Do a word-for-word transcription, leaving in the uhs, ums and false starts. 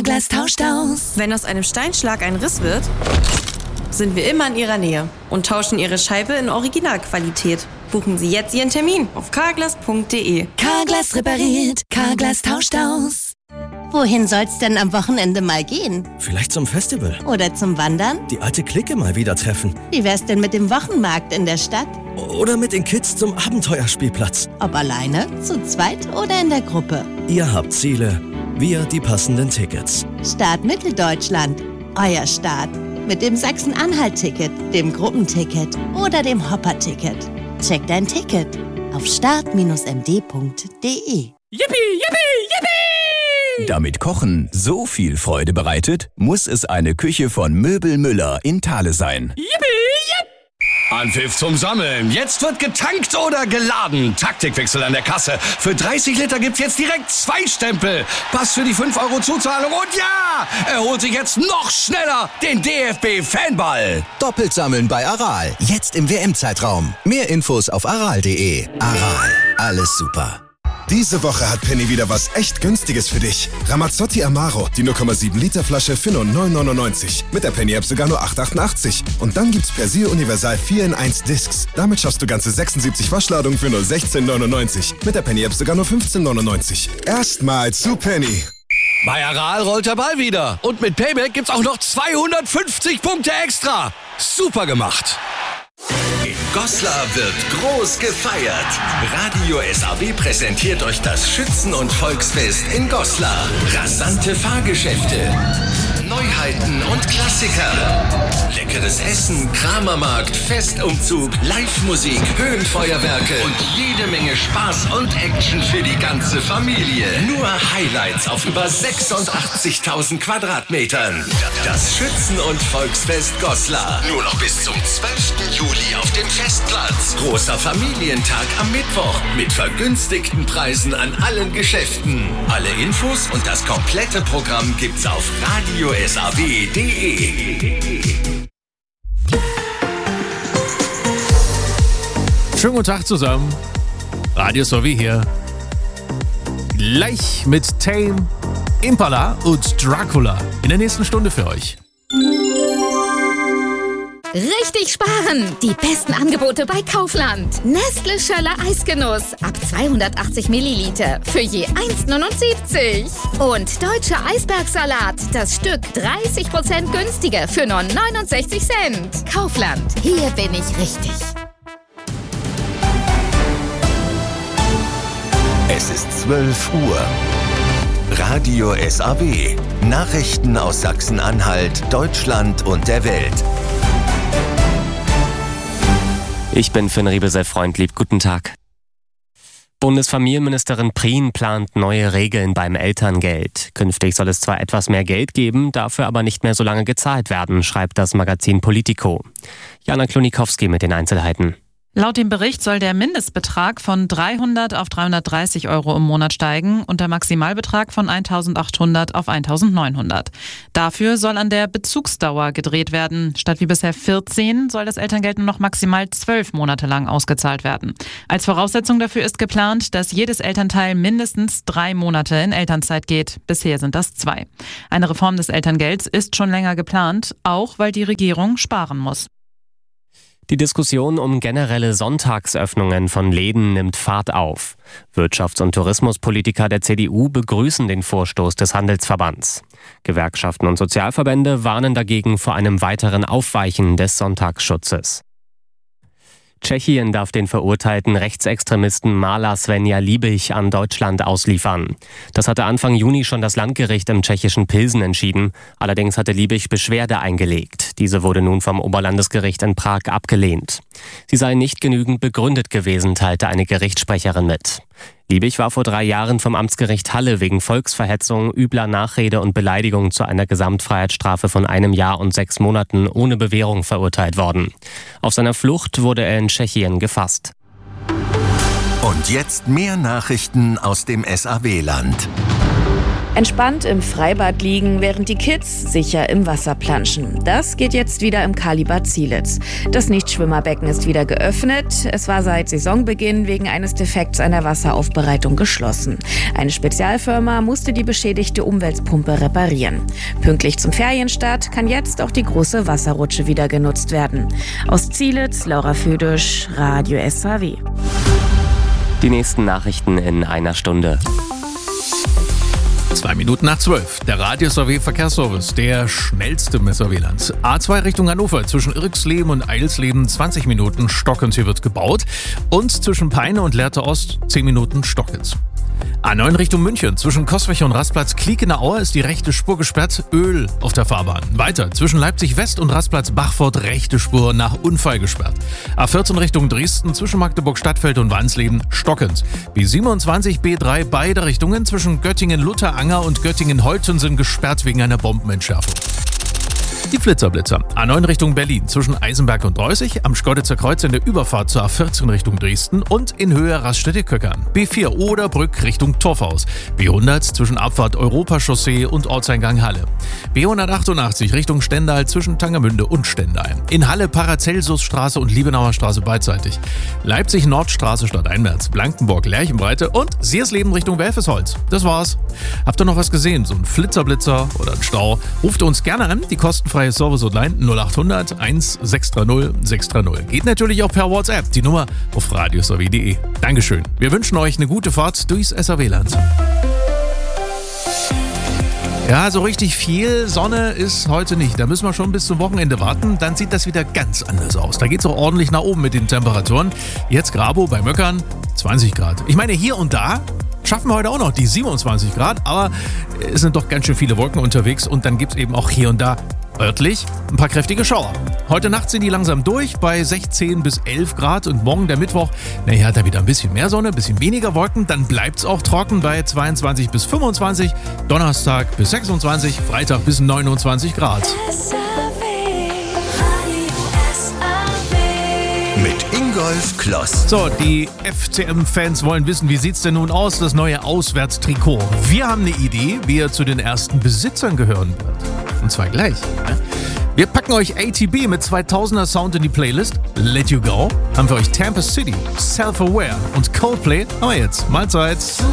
Carglass tauscht aus. Wenn aus einem Steinschlag ein Riss wird, sind wir immer in Ihrer Nähe und tauschen Ihre Scheibe in Originalqualität. Buchen Sie jetzt Ihren Termin auf carglass punkt de. Carglass repariert, Carglass tauscht aus. Wohin soll's denn am Wochenende mal gehen? Vielleicht zum Festival. Oder zum Wandern? Die alte Clique mal wieder treffen. Wie wär's denn mit dem Wochenmarkt in der Stadt? Oder mit den Kids zum Abenteuerspielplatz. Ob alleine, zu zweit oder in der Gruppe. Ihr habt Ziele, wir die passenden Tickets. Start Mitteldeutschland, euer Start. Mit dem Sachsen-Anhalt-Ticket, dem Gruppenticket oder dem Hopper-Ticket. Check dein Ticket auf start Bindestrich m d punkt de. Yippie, yippie, yippie! Damit Kochen so viel Freude bereitet, muss es eine Küche von Möbel Müller in Thale sein. Yippie, yipp! Anpfiff zum Sammeln. Jetzt wird getankt oder geladen. Taktikwechsel an der Kasse. Für dreißig Liter gibt's jetzt direkt zwei Stempel. Pass für die fünf Euro Zuzahlung und ja, er holt sich jetzt noch schneller den D F B-Fanball. Doppelt sammeln bei Aral. Jetzt im W M-Zeitraum. Mehr Infos auf aral punkt de. Aral. Alles super. Diese Woche hat Penny wieder was echt Günstiges für dich. Ramazzotti Amaro, die null Komma sieben Liter Flasche für nur neun neunundneunzig. Mit der Penny-App sogar nur acht achtundachtzig. Und dann gibt's Persil Universal vier in eins Discs. Damit schaffst du ganze sechsundsiebzig Waschladungen für nur sechzehn neunundneunzig. Mit der Penny-App sogar nur fünfzehn neunundneunzig. Erstmal zu Penny. Bei Aral rollt der Ball wieder. Und mit Payback gibt's auch noch zweihundertfünfzig Punkte extra. Super gemacht. In Goslar wird groß gefeiert. Radio S A W präsentiert euch das Schützen- und Volksfest in Goslar. Rasante Fahrgeschäfte, Neuheiten und Klassiker. Leckeres Essen, Kramermarkt, Festumzug, Live-Musik, Höhenfeuerwerke und jede Menge Spaß und Action für die ganze Familie. Nur Highlights auf über sechsundachtzigtausend Quadratmetern. Das Schützen- und Volksfest Goslar. Nur noch bis zum zwölften Juli auf dem Festplatz. Großer Familientag am Mittwoch mit vergünstigten Preisen an allen Geschäften. Alle Infos und das komplette Programm gibt's auf radio s a w punkt de. Schönen guten Tag zusammen. Radio S A W hier. Gleich mit Tame Impala und Dracula in der nächsten Stunde für euch. Richtig sparen! Die besten Angebote bei Kaufland. Nestle Schöller Eisgenuss ab zweihundertachtzig Milliliter für je eins neunundsiebzig. Und Deutscher Eisbergsalat, das Stück dreißig Prozent günstiger für nur neunundsechzig Cent. Kaufland, hier bin ich richtig. Es ist zwölf Uhr. Radio S A W. Nachrichten aus Sachsen-Anhalt, Deutschland und der Welt. Ich bin Finn Riebesell-Freundlieb. Guten Tag. Bundesfamilienministerin Prien plant neue Regeln beim Elterngeld. Künftig soll es zwar etwas mehr Geld geben, dafür aber nicht mehr so lange gezahlt werden, schreibt das Magazin Politico. Jana Klonikowski mit den Einzelheiten. Laut dem Bericht soll der Mindestbetrag von dreihundert auf dreihundertdreißig Euro im Monat steigen und der Maximalbetrag von eintausendachthundert auf eintausendneunhundert. Dafür soll an der Bezugsdauer gedreht werden. Statt wie bisher vierzehn soll das Elterngeld nur noch maximal zwölf Monate lang ausgezahlt werden. Als Voraussetzung dafür ist geplant, dass jedes Elternteil mindestens drei Monate in Elternzeit geht. Bisher sind das zwei. Eine Reform des Elterngelds ist schon länger geplant, auch weil die Regierung sparen muss. Die Diskussion um generelle Sonntagsöffnungen von Läden nimmt Fahrt auf. Wirtschafts- und Tourismuspolitiker der C D U begrüßen den Vorstoß des Handelsverbands. Gewerkschaften und Sozialverbände warnen dagegen vor einem weiteren Aufweichen des Sonntagsschutzes. Tschechien darf den verurteilten Rechtsextremisten Mala Svenja Liebig an Deutschland ausliefern. Das hatte Anfang Juni schon das Landgericht im tschechischen Pilsen entschieden. Allerdings hatte Liebig Beschwerde eingelegt. Diese wurde nun vom Oberlandesgericht in Prag abgelehnt. Sie sei nicht genügend begründet gewesen, teilte eine Gerichtssprecherin mit. Liebig war vor drei Jahren vom Amtsgericht Halle wegen Volksverhetzung, übler Nachrede und Beleidigung zu einer Gesamtfreiheitsstrafe von einem Jahr und sechs Monaten ohne Bewährung verurteilt worden. Auf seiner Flucht wurde er in Tschechien gefasst. Und jetzt mehr Nachrichten aus dem S A W-Land. Entspannt im Freibad liegen, während die Kids sicher im Wasser planschen. Das geht jetzt wieder im Kalibad Zielitz. Das Nichtschwimmerbecken ist wieder geöffnet. Es war seit Saisonbeginn wegen eines Defekts an der Wasseraufbereitung geschlossen. Eine Spezialfirma musste die beschädigte Umweltpumpe reparieren. Pünktlich zum Ferienstart kann jetzt auch die große Wasserrutsche wieder genutzt werden. Aus Zielitz, Laura Födisch, Radio S H W. Die nächsten Nachrichten in einer Stunde. Zwei Minuten nach zwölf. Der Radio S H W Verkehrsservice, der schnellste im S H W-Land. A zwei Richtung Hannover, zwischen Irxleben und Eilsleben zwanzig Minuten Stockens, hier wird gebaut. Und zwischen Peine und Lehrte Ost zehn Minuten Stockens. A neun Richtung München, zwischen Coswig und Rastplatz Kliekener-Aue ist die rechte Spur gesperrt, Öl auf der Fahrbahn. Weiter, zwischen Leipzig West und Rastplatz Bachfort rechte Spur nach Unfall gesperrt. A vierzehn Richtung Dresden, zwischen Magdeburg Stadtfeld und Wansleben Stockens. B siebenundzwanzig B drei, beide Richtungen zwischen Göttingen-Lutteranger und Göttingen-Holten sind gesperrt wegen einer Bombenentschärfung. Die Flitzerblitzer. A neun Richtung Berlin, zwischen Eisenberg und Dreußig, am Schkeuditzer Kreuz in der Überfahrt zur A vierzehn Richtung Dresden und in Höhe Raststätte-Köckern. B vier Oderbrück Richtung Torfhaus. B hundert zwischen Abfahrt Europachaussee und Ortseingang Halle. B hundertachtundachtzig Richtung Stendal zwischen Tangermünde und Stendal. In Halle Paracelsusstraße und Liebenauer Straße beidseitig. Leipzig Nordstraße stadteinwärts, Blankenburg Lerchenbreite und Siersleben Richtung Welfesholz. Das war's. Habt ihr noch was gesehen? So ein Flitzerblitzer oder ein Stau? Ruft uns gerne an, die kostenfreie Service-Hotline null achthundert eins sechs drei null sechs drei null. Geht natürlich auch per WhatsApp, die Nummer auf radio s h w punkt d e. Dankeschön. Wir wünschen euch eine gute Fahrt durchs S H W-Land. Ja, so richtig viel Sonne ist heute nicht. Da müssen wir schon bis zum Wochenende warten. Dann sieht das wieder ganz anders aus. Da geht es auch ordentlich nach oben mit den Temperaturen. Jetzt Grabo bei Möckern zwanzig Grad. Ich meine, hier und da schaffen wir heute auch noch die siebenundzwanzig Grad, aber es sind doch ganz schön viele Wolken unterwegs und dann gibt es eben auch hier und da örtlich ein paar kräftige Schauer. Heute Nacht sind die langsam durch bei sechzehn bis elf Grad und morgen der Mittwoch, naja, da wieder ein bisschen mehr Sonne, ein bisschen weniger Wolken, dann bleibt es auch trocken bei zweiundzwanzig bis fünfundzwanzig, Donnerstag bis sechsundzwanzig, Freitag bis neunundzwanzig Grad. Mit Ingolf Kloss. So, die F C M-Fans wollen wissen, wie sieht's denn nun aus, das neue Auswärtstrikot? Wir haben eine Idee, wie er zu den ersten Besitzern gehören wird. Und zwar gleich. Wir packen euch A T B mit zweitausender Sound in die Playlist. Let You Go. Haben wir euch Tampa City, Self-Aware und Coldplay. Aber jetzt, Mahlzeit.